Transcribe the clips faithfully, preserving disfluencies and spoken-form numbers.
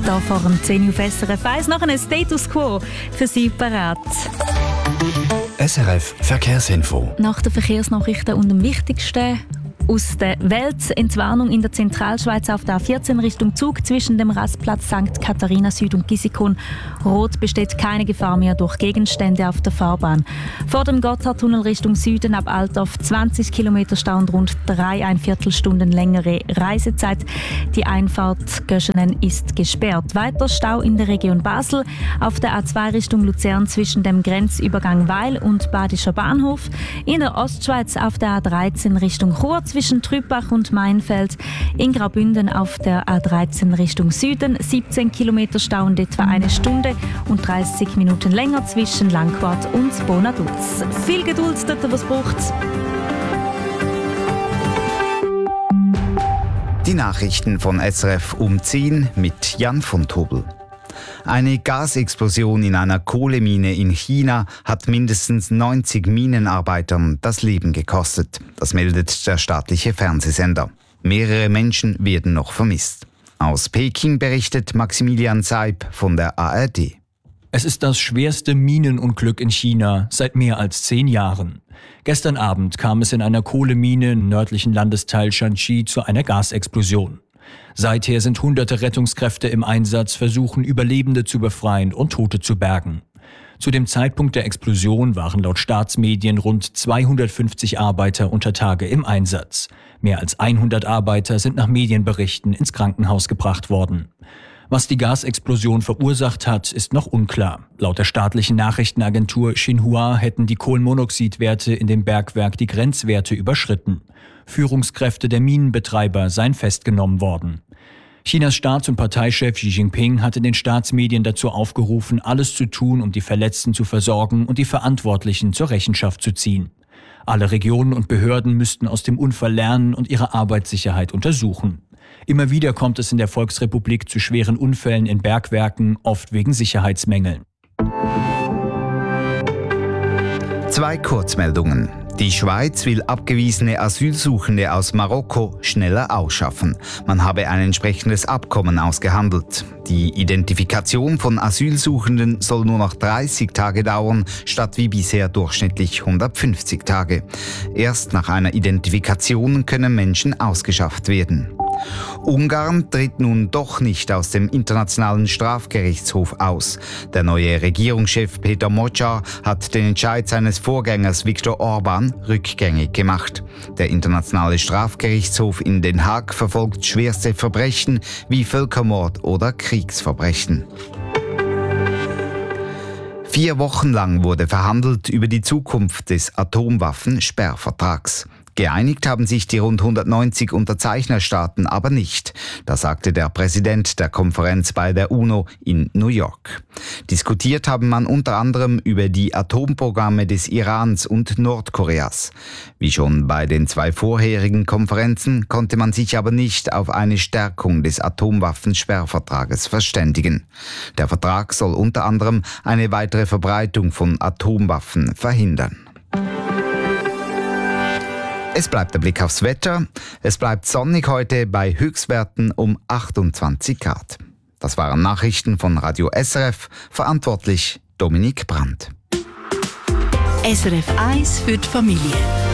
hier vor dem zehn Uhr auf S R F eins. Noch ein Status Quo für Sie parat. S R F Verkehrsinfo. Nach den Verkehrsnachrichten und dem Wichtigsten aus der Welt: Entwarnung in der Zentralschweiz auf der A vierzehn Richtung Zug zwischen dem Rastplatz Sankt Katharina Süd und Gisikon. Rot besteht keine Gefahr mehr durch Gegenstände auf der Fahrbahn. Vor dem Gotthardtunnel Richtung Süden ab Altdorf zwanzig Kilometer Stau und rund drei ein Viertelstunden längere Reisezeit. Die Einfahrt Göschenen ist gesperrt. Weiter Stau in der Region Basel auf der A zwei Richtung Luzern zwischen dem Grenzübergang Weil und Badischer Bahnhof. In der Ostschweiz auf der A dreizehn Richtung Chur zwischen Trübach und Mainfeld. In Graubünden auf der A dreizehn Richtung Süden siebzehn Kilometer Stau und etwa eine Stunde und dreißig Minuten länger zwischen Langquart und Bonaduz. Viel Geduld dort, was braucht. Die Nachrichten von S R F um zehn mit Jan von Tobel. Eine Gasexplosion in einer Kohlemine in China hat mindestens neunzig Minenarbeitern das Leben gekostet. Das meldet der staatliche Fernsehsender. Mehrere Menschen werden noch vermisst. Aus Peking berichtet Maximilian Seib von der A R D. Es ist das schwerste Minenunglück in China seit mehr als zehn Jahren. Gestern Abend kam es in einer Kohlemine im nördlichen Landesteil Shanxi zu einer Gasexplosion. Seither sind hunderte Rettungskräfte im Einsatz, versuchen Überlebende zu befreien und Tote zu bergen. Zu dem Zeitpunkt der Explosion waren laut Staatsmedien rund zweihundertfünfzig Arbeiter unter Tage im Einsatz. Mehr als hundert Arbeiter sind nach Medienberichten ins Krankenhaus gebracht worden. Was die Gasexplosion verursacht hat, ist noch unklar. Laut der staatlichen Nachrichtenagentur Xinhua hätten die Kohlenmonoxidwerte in dem Bergwerk die Grenzwerte überschritten. Führungskräfte der Minenbetreiber seien festgenommen worden. Chinas Staats- und Parteichef Xi Jinping hatte den Staatsmedien dazu aufgerufen, alles zu tun, um die Verletzten zu versorgen und die Verantwortlichen zur Rechenschaft zu ziehen. Alle Regionen und Behörden müssten aus dem Unfall lernen und ihre Arbeitssicherheit untersuchen. Immer wieder kommt es in der Volksrepublik zu schweren Unfällen in Bergwerken, oft wegen Sicherheitsmängeln. Zwei Kurzmeldungen. Die Schweiz will abgewiesene Asylsuchende aus Marokko schneller ausschaffen. Man habe ein entsprechendes Abkommen ausgehandelt. Die Identifikation von Asylsuchenden soll nur noch dreißig Tage dauern, statt wie bisher durchschnittlich hundertfünfzig Tage. Erst nach einer Identifikation können Menschen ausgeschafft werden. Ungarn tritt nun doch nicht aus dem Internationalen Strafgerichtshof aus. Der neue Regierungschef Peter Mocsa hat den Entscheid seines Vorgängers Viktor Orban rückgängig gemacht. Der Internationale Strafgerichtshof in Den Haag verfolgt schwerste Verbrechen wie Völkermord oder Kriegsverbrechen. Vier Wochen lang wurde verhandelt über die Zukunft des Atomwaffensperrvertrags. Geeinigt haben sich die rund hundertneunzig Unterzeichnerstaaten aber nicht. Das sagte der Präsident der Konferenz bei der UNO in New York. Diskutiert haben man unter anderem über die Atomprogramme des Irans und Nordkoreas. Wie schon bei den zwei vorherigen Konferenzen konnte man sich aber nicht auf eine Stärkung des Atomwaffensperrvertrages verständigen. Der Vertrag soll unter anderem eine weitere Verbreitung von Atomwaffen verhindern. Es bleibt der Blick aufs Wetter. Es bleibt sonnig heute bei Höchstwerten um achtundzwanzig Grad. Das waren Nachrichten von Radio S R F, verantwortlich Dominik Brandt. S R F eins für die Familie.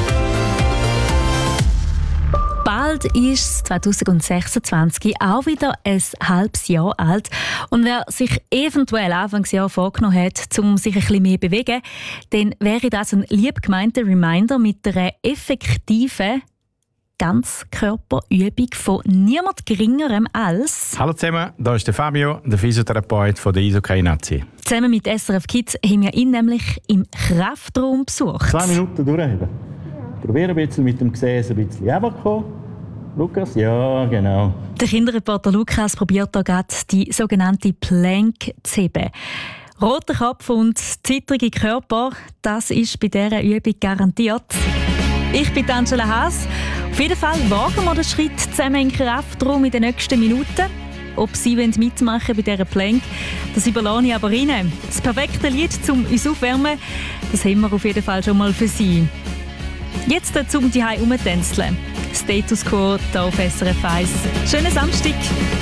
Bald ist zwanzig sechsundzwanzig auch wieder ein halbes Jahr alt. Und wer sich eventuell Anfangsjahr vorgenommen hat, um sich ein bisschen mehr zu bewegen, dann wäre das ein lieb gemeinter Reminder mit einer effektiven Ganzkörperübung von niemand Geringerem als... Hallo zusammen, hier ist der Fabio, der Physiotherapeut von der Isokay Nazi. Zusammen mit S R F Kids haben wir ihn nämlich im Kraftraum besucht. Zwei Minuten durchheben. Probier ein bisschen mit dem Gesäß ein bisschen runterzukommen. Lukas, ja, genau. Der Kinderreporter Lukas probiert hier gerade die sogenannte Plank zu heben. Roter Kopf und zittrige Körper, das ist bei dieser Übung garantiert. Ich bin Angela Haas. Auf jeden Fall wagen wir den Schritt zusammen in den Kraftraum in den nächsten Minuten. Ob Sie mitmachen bei dieser Plank, das überlasse ich aber Ihnen. Das perfekte Lied, um uns aufzuwärmen, das haben wir auf jeden Fall schon mal für Sie. Jetzt zum Zuhause herumtänzeln. Status Quo hier auf S R F eins. Schönen Samstag!